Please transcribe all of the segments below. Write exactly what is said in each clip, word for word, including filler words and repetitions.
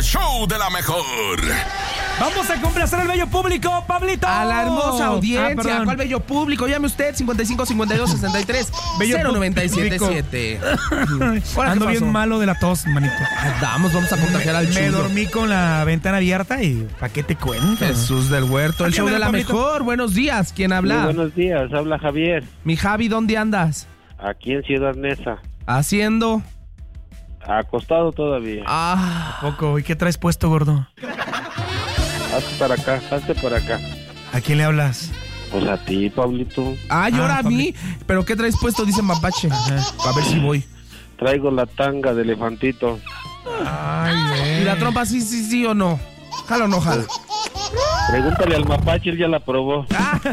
Show de la mejor. Vamos a complacer al bello público, Pablito. A la hermosa audiencia. Ah, ¿Cuál bello público? Llame usted cincuenta y cinco cincuenta y dos sesenta y tres cero noventa y siete siete. Ando bien malo de la tos, manito. Vamos, vamos a contagiar al Me chulo. dormí con la ventana abierta y ¿para qué te cuento? Jesús del Huerto, el show de la Pablito. mejor. Buenos días, ¿quién habla? Muy buenos días, habla Javier, Mi Javi, ¿dónde andas? aquí en Ciudad Neza, Haciendo. acostado todavía. Ah, Poco, ¿y qué traes puesto, gordo? Hazte para acá, hazte para acá. ¿A quién le hablas? Pues a ti, Pablito. ay, Ah, ahora a Pablo. mí. ¿Pero qué traes puesto? Dice Mapache. A ver si voy. Traigo la tanga de elefantito. Ay, ¿Y güey. la trompa sí, sí, sí o no? ¿Jala o no jala? Pregúntale al mapache, él ya la probó.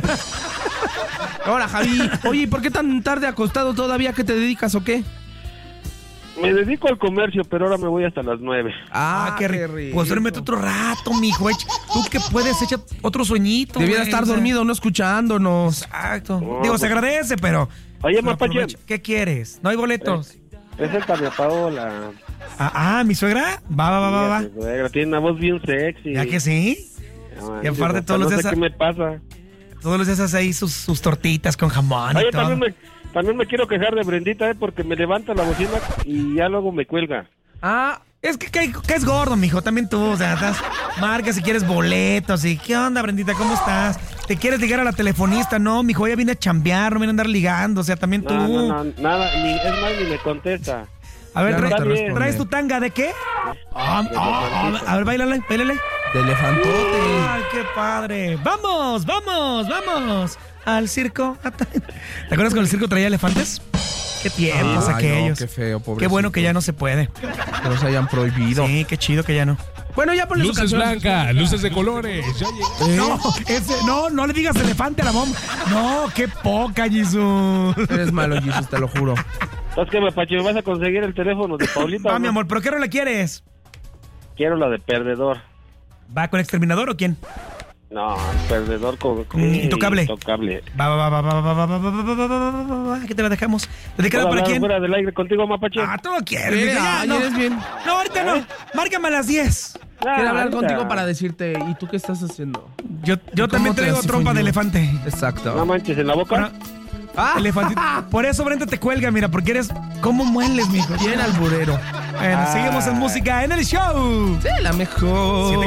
Ahora, Javi. Oye, ¿y por qué tan tarde acostado todavía? ¿Qué te dedicas o qué? Me dedico al comercio, pero ahora me voy hasta las nueve. Ah, qué rico. Pues duérmete otro rato, mijo. Ech- Tú que puedes echar otro sueñito. Debiera güey, estar o sea. dormido, no escuchándonos. Exacto. Oh, Digo, se pues- agradece, pero... Oye, pero mapache, aprovecha. ¿Qué quieres? ¿No hay boletos? preséntame a Paola. Ah, ah, ¿mi suegra? Va, va, va, va, va. Mira, tu suegra tiene una voz bien sexy. ¿Ya que sí? No, Y aparte hasta todos los no sé días- qué me pasa. Todos los días hace ahí sus, sus tortitas con jamón y Oye, todo. también me, también me quiero quejar de Brendita, eh, porque me levanta la bocina y ya luego me cuelga. Ah, Es que, que, que es gordo, mijo, también tú, o sea, das marcas si quieres boletos y ¿qué onda, Brendita? ¿Cómo estás? ¿Te quieres ligar a la telefonista? No, mijo, ella viene a chambear, no viene a andar ligando, o sea, también tú. No, no, no, nada, ni, es más, ni me contesta. A ver, Ya no trae- te responde. ¿traes tu tanga de qué? Ah, De ah, ah, elefantito. a ver, bailale, bailale. de elefantote. Ay, qué padre. Vamos, vamos, vamos al circo. ¿Te acuerdas cuando el circo traía elefantes? Qué tiempos Ay, aquellos. no, qué feo, pobrecito. Qué bueno que ya no se puede. Que nos hayan prohibido. Sí, qué chido que ya no. Bueno, ya ponle su Luces canción. blancas, luces de colores. Ya llegué. No, ese, no, no le digas elefante a la mom. No, qué poca, Jesús. Eres malo, Jesus, te lo juro. Entonces, ¿qué, mapache? ¿Me vas a conseguir el teléfono de Paulita? Va, o mi no? amor, ¿pero qué rola quieres? Quiero la de perdedor. ¿Va con exterminador o quién? No, perdedor con... Con Intocable. Intocable. Va, va, va, va, va, va, va, va, va, va, va, va, va, va, va. ¿Qué te la dejamos? ¿Dedicada ¿Puedo para hablar quién? fuera del aire contigo, mapache? Ah, tú lo quieres. Mira, mijo, ya, ay, no. eres bien. No, ahorita no. Márcame a las diez. Ah, Quiero hablar ahorita. contigo para decirte, ¿y tú qué estás haciendo? Yo, yo ¿Cómo también te traigo hace trompa de frío? elefante. Exacto. No manches, ¿en la boca? Ahora, Ah, elefantito. Por eso Brenda te cuelga, mira, porque eres... ¿Cómo mueles, mijo? bien alburero. Bueno, Ah. seguimos en música en el show. Sí, la mejor. Siete